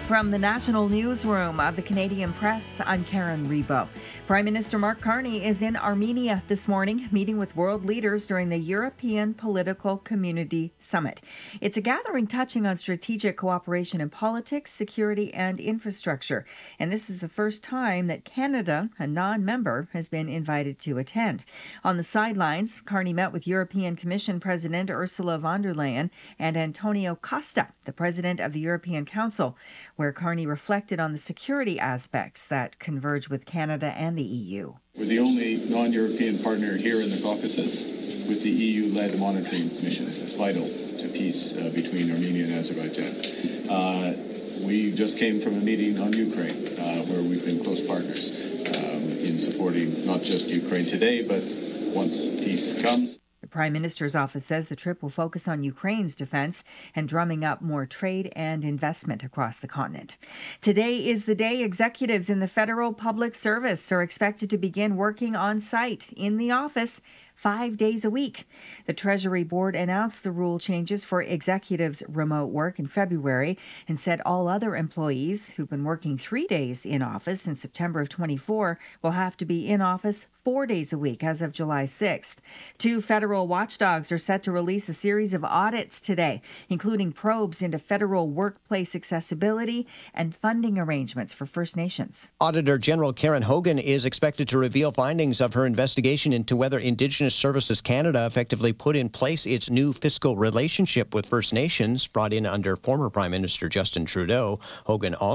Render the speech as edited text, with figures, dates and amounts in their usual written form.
From the National Newsroom of the Canadian Press, I'm Karen Rebo. Prime Minister Mark Carney is in Armenia this morning, meeting with world leaders during the European Political Community Summit. It's a gathering touching on strategic cooperation in politics, security, and infrastructure. And this is the first time that Canada, a non-member, has been invited to attend. On the sidelines, Carney met with European Commission President Ursula von der Leyen and Antonio Costa, the President of the European Council, where Carney reflected on the security aspects that converge with Canada and the EU. We're the only non-European partner here in the Caucasus with the EU-led monitoring mission. It's vital to peace between Armenia and Azerbaijan. We just came from a meeting on Ukraine, where we've been close partners in supporting not just Ukraine today, but once peace comes. The Prime Minister's office says the trip will focus on Ukraine's defense and drumming up more trade and investment across the continent. Today is the day executives in the federal public service are expected to begin working on site in the office 5 days a week. The Treasury Board announced the rule changes for executives' remote work in February and said all other employees who've been working 3 days in office in September of 24 will have to be in office 4 days a week as of July 6th. Two federal watchdogs are set to release a series of audits today, including probes into federal workplace accessibility and funding arrangements for First Nations. Auditor General Karen Hogan is expected to reveal findings of her investigation into whether Indigenous Services Canada effectively put in place its new fiscal relationship with First Nations, brought in under former Prime Minister Justin Trudeau. Hogan